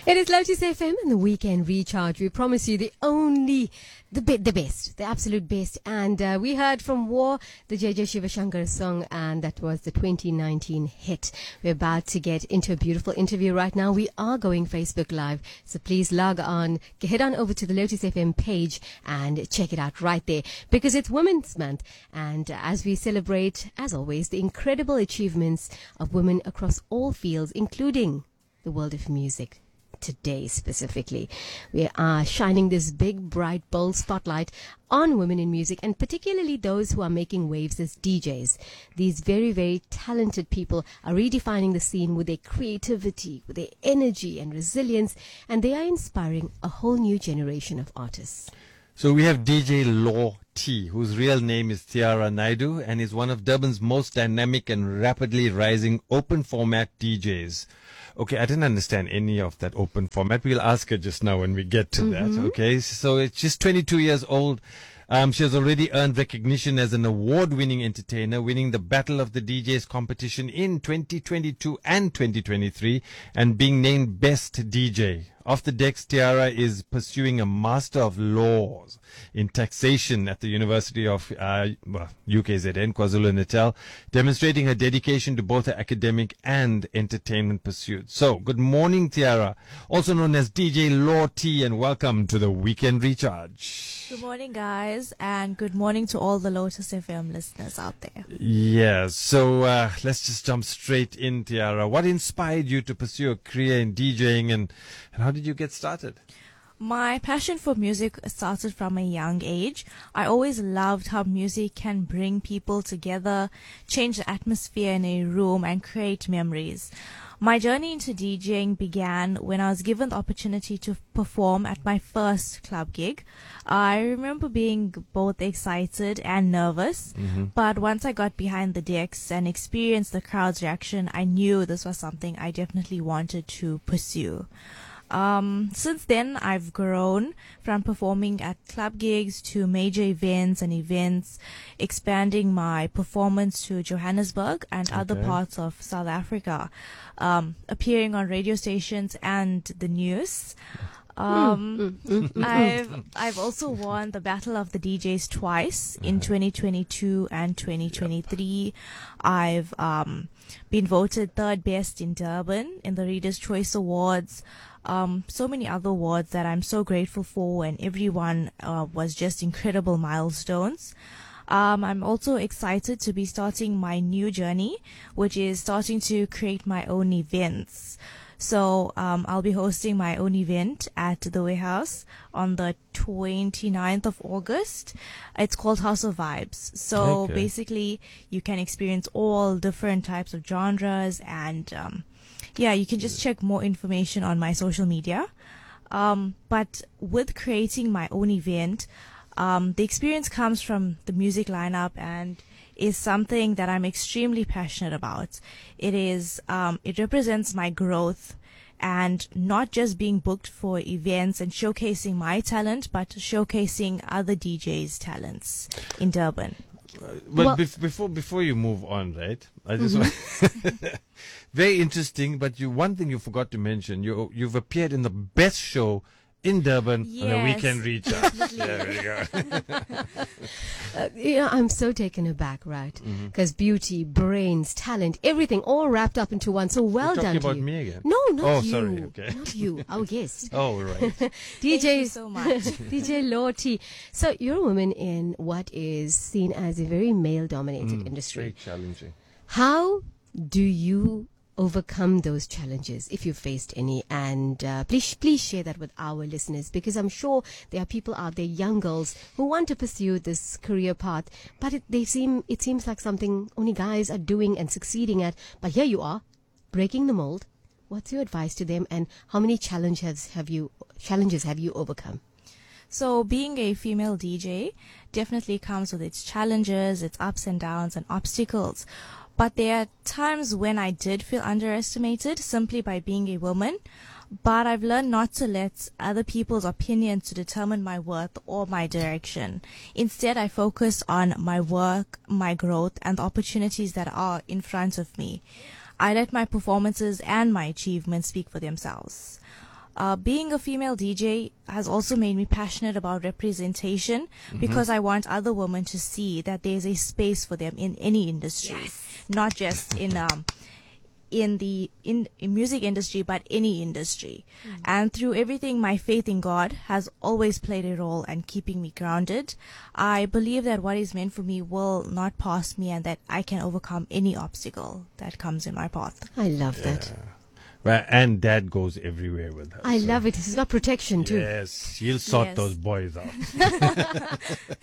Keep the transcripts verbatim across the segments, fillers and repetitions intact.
It is Lotus F M and the Weekend Recharge. We promise you the only, the be- the best, the absolute best. And uh, we heard from War, the J J Shivashankar song, and that was the twenty nineteen hit. We're about to get into a beautiful interview right now. We are going Facebook Live, so please log on, head on over to the Lotus F M page and check it out right there, because it's Women's Month. And uh, as we celebrate, as always, the incredible achievements of women across all fields, including the world of music. Today specifically, we are shining this big, bright, bold spotlight on women in music, and particularly those who are making waves as D Js. These very, very talented people are redefining the scene with their creativity, with their energy and resilience, and they are inspiring a whole new generation of artists. So we have D J Law T, whose real name is Tiara Naidu, and is one of Durban's most dynamic and rapidly rising open format D Js. Okay, I didn't understand any of that open format. We'll ask her just now when we get to mm-hmm. that. Okay, so it's just twenty-two years old. Um, she has already earned recognition as an award-winning entertainer, winning the Battle of the D Js competition in twenty twenty-two and twenty twenty-three, and being named Best D J. Off the decks, Tiara is pursuing a Master of Laws in Taxation at the University of uh, well, U K Z N, KwaZulu-Natal, demonstrating her dedication to both her academic and entertainment pursuits. So, good morning, Tiara, also known as D J Law T, and welcome to the Weekend Recharge. Good morning, guys, and good morning to all the Lotus F M listeners out there. Yeah, so uh, let's just jump straight in, Tiara. What inspired you to pursue a career in DJing, and, and how did you get started? My passion for music started from a young age. I always loved how music can bring people together, change the atmosphere in a room, and create memories. My journey into DJing began when I was given the opportunity to perform at my first club gig. I remember being both excited and nervous, mm-hmm. but once I got behind the decks and experienced the crowd's reaction, I knew this was something I definitely wanted to pursue. Um, since then, I've grown from performing at club gigs to major events and events, expanding my performance to Johannesburg and okay. other parts of South Africa, um, appearing on radio stations and the news. Um, I've, I've also won the Battle of the D Js twice in twenty twenty-two and twenty twenty-three. I've, um, been voted third best in Durban in the Reader's Choice Awards. Um, so many other awards that I'm so grateful for, and everyone uh, was just incredible milestones. Um, I'm also excited to be starting my new journey, which is starting to create my own events. So um, I'll be hosting my own event at the Warehouse on the twenty-ninth of August. It's called House of Vibes. So okay. basically, you can experience all different types of genres, and um, yeah, you can just check more information on my social media. Um, but with creating my own event, um, the experience comes from the music lineup and is something that I'm extremely passionate about. It is, um, it represents my growth, and not just being booked for events and showcasing my talent, but showcasing other D Js' talents in Durban. Uh, but well, bef- before before you move on, right? I just mm-hmm. want very interesting. But you one thing you forgot to mention: you you've appeared in the best show in Durban yes, on a Weekend Recharge. There we go. uh, yeah, I'm so taken aback, right? Because mm-hmm. beauty, brains, talent, everything all wrapped up into one. So well You're done talking to about you. me again? No, not oh, you. sorry. Okay. Not you. Our guest. Oh, right. D J, Thank you so much. D J Law T. So you're a woman in what is seen as a very male-dominated mm, industry. Very challenging. How do you overcome those challenges, if you've faced any? And uh, please please share that with our listeners, because I'm sure there are people out there, young girls, who want to pursue this career path, but it, they seem it seems like something only guys are doing and succeeding at. But here you are, breaking the mold. What's your advice to them, and how many challenges have you challenges have you overcome? So being a female D J definitely comes with its challenges, its ups and downs and obstacles. But there are times when I did feel underestimated simply by being a woman. But I've learned not to let other people's opinions to determine my worth or my direction. Instead, I focus on my work, my growth, and the opportunities that are in front of me. I let my performances and my achievements speak for themselves. Uh, being a female D J has also made me passionate about representation because I want other women to see that there's a space for them in any industry, not just in um in the in, in music industry, but any industry. And through everything, my faith in God has always played a role in keeping me grounded. I believe that what is meant for me will not pass me and that I can overcome any obstacle that comes in my path. I love that. Well, and dad goes everywhere with her. I so- love it. He's got protection too. Yes, he'll sort Yes. those boys out.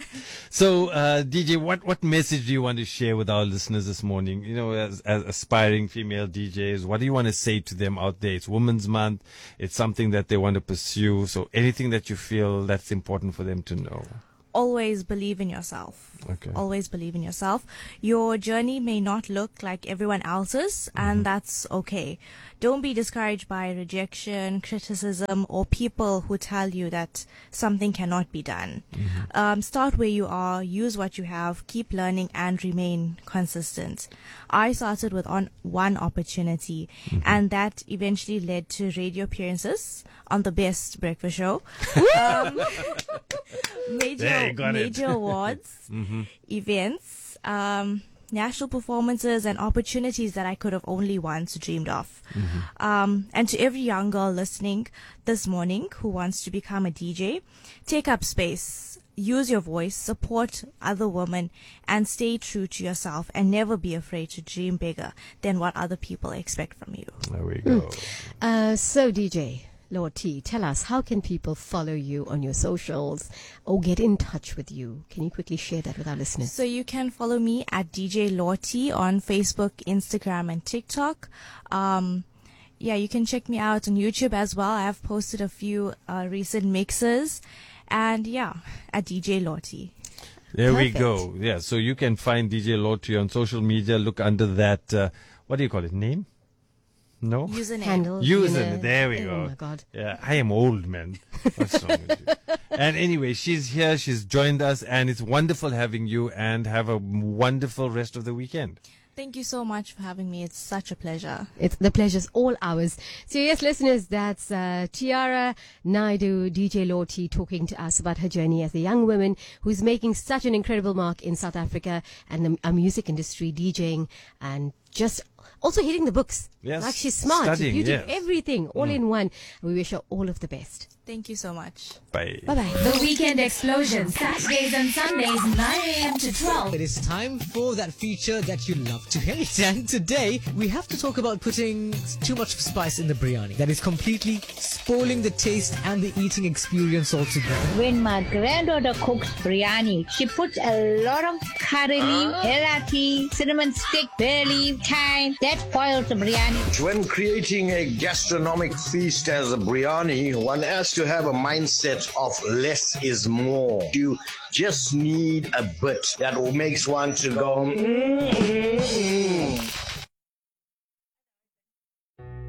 So, uh, D J, what, what message do you want to share with our listeners this morning? You know, as, as aspiring female D Js, what do you want to say to them out there? It's Women's Month. It's something that they want to pursue. So anything that you feel that's important for them to know. Always believe in yourself. Okay. Always believe in yourself. Your journey may not look like everyone else's, and that's okay. Don't be discouraged by rejection, criticism, or people who tell you that something cannot be done. Um, start where you are, use what you have, keep learning, and remain consistent. I started with on one opportunity, and that eventually led to radio appearances on the Best Breakfast Show. um, major There, you got it. major awards, events, um, national performances, and opportunities that I could have only once dreamed of. Um, and to every young girl listening this morning who wants to become a D J, take up space, use your voice, support other women, and stay true to yourself, and never be afraid to dream bigger than what other people expect from you. There we go. Uh, so, D J Lord T, tell us, how can people follow you on your socials or get in touch with you? Can you quickly share that with our listeners? So you can follow me at D J Lorty on Facebook, Instagram, and TikTok. Um, yeah, you can check me out on YouTube as well. I have posted a few uh, recent mixes. And yeah, at D J Lorty. There we Perfect. go. Yeah, so you can find D J Lotri on social media. Look under that, uh, what do you call it, name? No? Username. Handle. Username. unit. There we Oh go. my God. Yeah, I am old, man. What's wrong with you? And anyway, she's here. She's joined us, and it's wonderful having you. And have a wonderful rest of the weekend. Thank you so much for having me. It's such a pleasure. It's the pleasure's all ours. So yes, listeners, that's uh, Tiara Naidu, D J Lorty, talking to us about her journey as a young woman who's making such an incredible mark in South Africa and the our music industry, DJing, and just also hitting the books. Yes, Like she's smart, studying, beauty, yes. everything, all in one. We wish her all of the best. Thank you so much. Bye. Bye-bye. The Weekend Explosion, Saturdays and Sundays, nine a.m. to twelve. It is time for that feature that you love to hate. And today, we have to talk about putting too much spice in the biryani. That is completely spoiling the taste and the eating experience altogether. When my granddaughter cooks biryani, she puts a lot of curry leaf, elati, cinnamon stick, bay leaf, thyme. That spoils the biryani. When creating a gastronomic feast as a biryani, one has to have a mindset of less is more. You just need a bit that makes one to go, mm, mm, mm.